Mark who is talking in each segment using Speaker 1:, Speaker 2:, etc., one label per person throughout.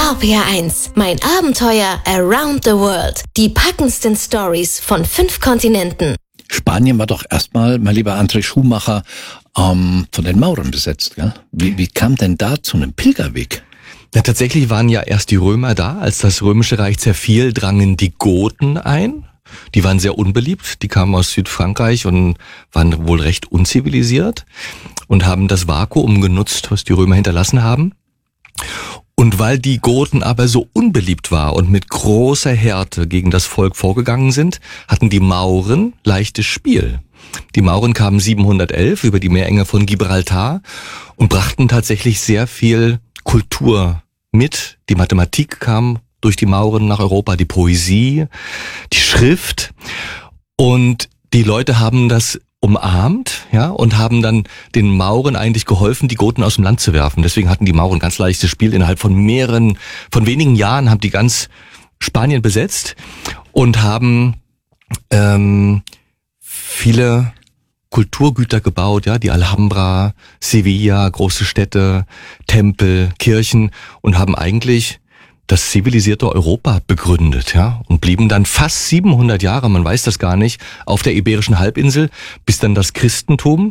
Speaker 1: RPR1, mein Abenteuer around the world. Die packendsten Stories von 5 Kontinenten.
Speaker 2: Spanien war doch erstmal, mein lieber André Schumacher, von den Maurern besetzt, gell? Wie kam denn da zu einem Pilgerweg?
Speaker 3: Ja, tatsächlich waren ja erst die Römer da. Als das Römische Reich zerfiel, drangen die Goten ein. Die waren sehr unbeliebt. Die kamen aus Südfrankreich und waren wohl recht unzivilisiert und haben das Vakuum genutzt, was die Römer hinterlassen haben. Und weil die Goten aber so unbeliebt war und mit großer Härte gegen das Volk vorgegangen sind, hatten die Mauren leichtes Spiel. Die Mauren kamen 711 über die Meerenge von Gibraltar und brachten tatsächlich sehr viel Kultur mit. Die Mathematik kam durch die Mauren nach Europa, die Poesie, die Schrift. Und die Leute haben das umarmt, ja, und haben dann den Mauren eigentlich geholfen, die Goten aus dem Land zu werfen. Deswegen hatten die Mauren ganz leichtes Spiel. Innerhalb von wenigen Jahren haben die ganz Spanien besetzt und haben viele Kulturgüter gebaut, ja, die Alhambra, Sevilla, große Städte, Tempel, Kirchen und haben eigentlich das zivilisierte Europa begründet, ja, und blieben dann fast 700 Jahre, man weiß das gar nicht, auf der Iberischen Halbinsel, bis dann das Christentum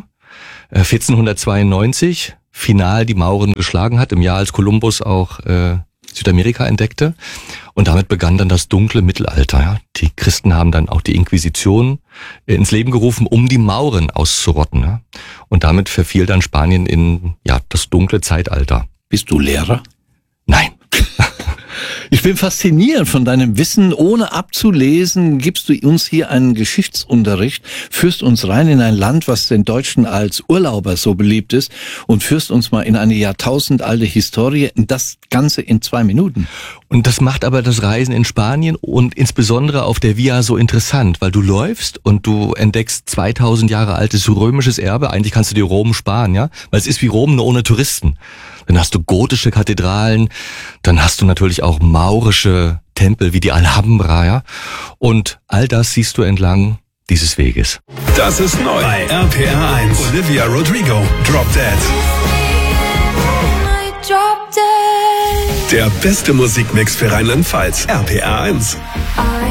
Speaker 3: 1492 final die Mauren geschlagen hat, im Jahr als Kolumbus auch Südamerika entdeckte. Und damit begann dann das dunkle Mittelalter. Ja. Die Christen haben dann auch die Inquisition ins Leben gerufen, um die Mauren auszurotten. Ja. Und damit verfiel dann Spanien in das dunkle Zeitalter.
Speaker 2: Bist du Lehrer?
Speaker 3: Nein.
Speaker 2: Ich bin fasziniert von deinem Wissen. Ohne abzulesen, gibst du uns hier einen Geschichtsunterricht, führst uns rein in ein Land, was den Deutschen als Urlauber so beliebt ist und führst uns mal in eine jahrtausendalte Historie. Das Ganze in 2 Minuten.
Speaker 3: Und das macht aber das Reisen in Spanien und insbesondere auf der Via so interessant, weil du läufst und du entdeckst 2000 Jahre altes römisches Erbe. Eigentlich kannst du dir Rom sparen, ja, weil es ist wie Rom, nur ohne Touristen. Dann hast du gotische Kathedralen, dann hast du natürlich auch maurische Tempel wie die Alhambra, ja. Und all das siehst du entlang dieses Weges.
Speaker 4: Das ist neu bei RPR1. Olivia Rodrigo, Drop Dead. Der beste Musikmix für Rheinland-Pfalz. RPR1.